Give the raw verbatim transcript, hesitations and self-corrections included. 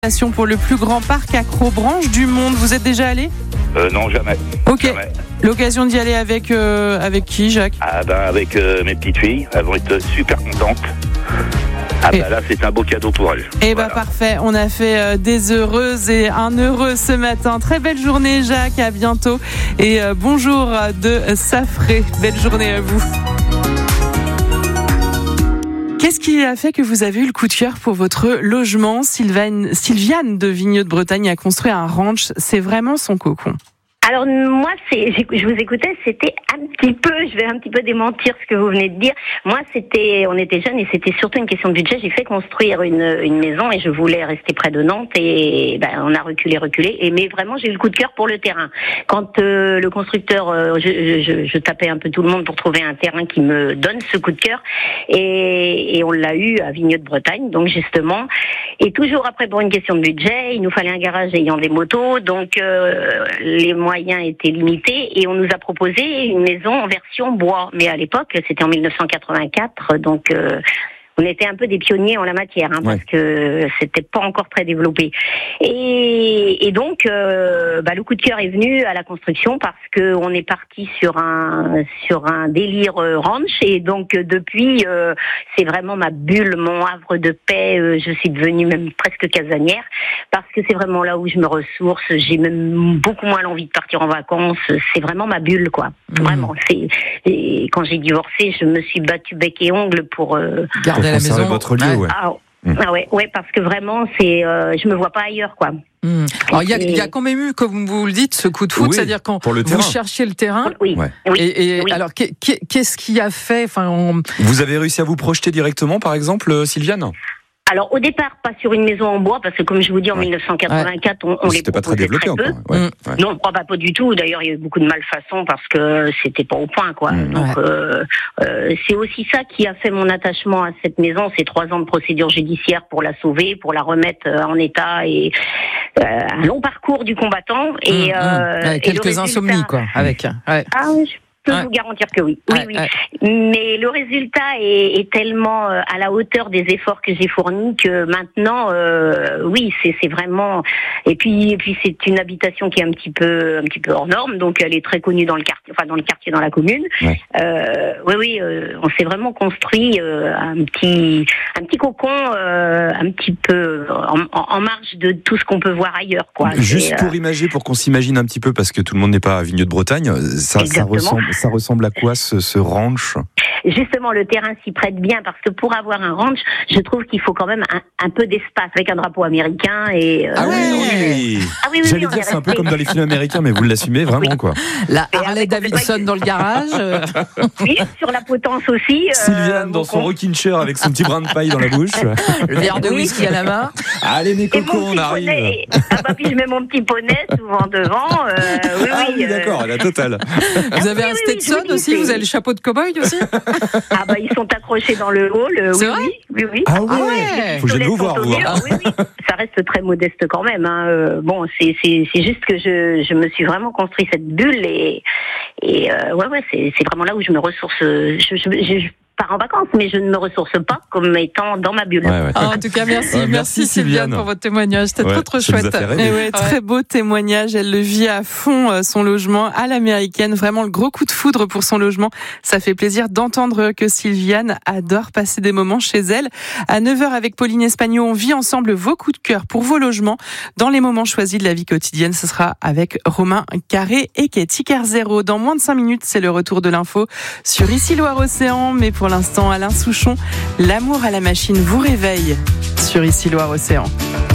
Pour le plus grand parc accrobranche du monde. Vous êtes déjà allé ? euh, Non, jamais. Ok. Jamais. L'occasion d'y aller avec, euh, avec qui, Jacques ? Ah ben avec euh, mes petites filles, elles vont être super contentes. Ah Et... ben là, c'est un beau cadeau pour elles. Eh voilà. ben parfait, on a fait euh, des heureuses et un heureux ce matin. Très belle journée, Jacques, à bientôt. Et euh, bonjour de Safré. Belle journée à vous. Qu'est-ce qui a fait que vous avez eu le coup de cœur pour votre logement ? Sylvaine, Sylviane de Vigneux de Bretagne a construit un ranch. C'est vraiment son cocon. Alors moi, c'est, je vous écoutais, c'était un petit peu, je vais un petit peu démentir ce que vous venez de dire. Moi, c'était, on était jeunes et c'était surtout une question de budget. J'ai fait construire une, une maison et je voulais rester près de Nantes et ben, on a reculé, reculé. Et mais vraiment, j'ai eu le coup de cœur pour le terrain. Quand euh, le constructeur, euh, je, je, je tapais un peu tout le monde pour trouver un terrain qui me donne ce coup de cœur et, et on l'a eu à Vigneux de Bretagne, donc justement. Et toujours après, pour une question de budget, il nous fallait un garage ayant des motos, donc euh, les moyens étaient limités et on nous a proposé une maison en version bois. Mais à l'époque, c'était en dix-neuf cent quatre-vingt-quatre, donc euh, on était un peu des pionniers en la matière, hein, ouais. Parce que c'était pas encore très développé. Et, et donc, euh, bah, le coup de cœur est venu à la construction parce que on est parti sur un sur un délire euh, ranch et donc euh, depuis, euh, c'est vraiment ma bulle, mon havre de paix. Euh, je suis devenue même presque casanière parce que c'est vraiment là où je me ressource. J'ai même beaucoup moins l'envie de partir en vacances. C'est vraiment ma bulle, quoi. Mmh. Vraiment. C'est et quand j'ai divorcé, je me suis battue bec et ongles pour euh, garder à la maison votre lieu, ouais. Ah, mmh. ah ouais, ouais, parce que vraiment, c'est, euh, je me vois pas ailleurs, quoi. Mmh. Alors il y a, il y a quand même eu, comme vous le dites, ce coup de foot, oui, c'est-à-dire quand vous terrain. cherchiez le terrain. Oui. Ouais. oui. Et, et oui. alors, qu'est-ce qui a fait, enfin, on... Vous avez réussi à vous projeter directement, par exemple, Sylviane ? Alors au départ, pas sur une maison en bois, parce que comme je vous dis, en ouais. dix-neuf cent quatre-vingt-quatre, ouais. on, on les c'était pas très développé très peu. Encore. Ouais. Mmh. Non, pas, pas du tout. D'ailleurs, il y a eu beaucoup de malfaçons parce que c'était pas au point, quoi. Mmh. Donc ouais. euh, euh, c'est aussi ça qui a fait mon attachement à cette maison. C'est trois ans de procédure judiciaire pour la sauver, pour la remettre en état et euh, un long parcours du combattant et, mmh. euh, ouais, quelques et résultat... insomnies, quoi, avec. Ouais. Ah oui. Je peux ouais. vous garantir que oui. Oui, ouais, oui. Ouais. Mais le résultat est, est tellement à la hauteur des efforts que j'ai fournis que maintenant, euh, oui, c'est, c'est vraiment. Et puis, et puis, c'est une habitation qui est un petit peu, un petit peu hors norme, donc elle est très connue dans le quartier, enfin dans le quartier, dans la commune. Ouais. Euh, oui, oui, euh, on s'est vraiment construit euh, un petit, un petit cocon, euh, un petit peu en, en marge de tout ce qu'on peut voir ailleurs, quoi. Juste c'est, pour euh... imager, pour qu'on s'imagine un petit peu, parce que tout le monde n'est pas à Vigneux de Bretagne, ça, ça ressemble. Ça ressemble à quoi ce, ce ranch ? Justement, le terrain s'y prête bien parce que pour avoir un ranch, je trouve qu'il faut quand même un, un peu d'espace avec un drapeau américain et. Euh, ah oui, oui. Ah oui, oui J'allais oui, dire c'est un peu comme dans les films américains, mais vous l'assumez vraiment, oui. quoi. La Harley Davidson dans le garage. Oui, sur la potence aussi. Sylviane euh, dans son rocking chair avec son petit brin de paille dans la bouche. Le verre de oui. whisky à la main. Allez, mes cocos, on arrive. Poney, ah bah puis je mets mon petit poney souvent devant. Euh, oui, ah oui, oui d'accord, euh... la totale. Vous avez un Stetson oui, oui, aussi, vous avez le chapeau de cow-boy aussi. Ah bah ils sont accrochés dans le hall. C'est oui, vrai oui, oui. Ah ouais. Faut que je vienne vous voir, vous. Ah, oui, oui. Ça reste très modeste quand même. Hein. Euh, bon, c'est c'est c'est juste que je je me suis vraiment construit cette bulle et et euh, ouais ouais c'est c'est vraiment là où je me ressource. Je je, je, je pars en vacances, mais je ne me ressource pas comme étant dans ma bulle. Ouais, ouais. Ah, en tout cas, merci, ouais, merci, merci Sylviane pour votre témoignage. C'était ouais, trop trop chouette. Et ouais, ouais. Très beau témoignage. Elle le vit à fond, son logement à l'américaine. Vraiment le gros coup de foudre pour son logement. Ça fait plaisir d'entendre que Sylviane adore passer des moments chez elle. À neuf heures avec Pauline Espagno, on vit ensemble vos coups de cœur pour vos logements. Dans les moments choisis de la vie quotidienne, ce sera avec Romain Carré et Katie Carzero. Dans moins de cinq minutes, c'est le retour de l'info sur Ici Loire-Océan. Mais pour l'instant, Alain Souchon, l'amour à la machine vous réveille sur Ici Loire-Océan.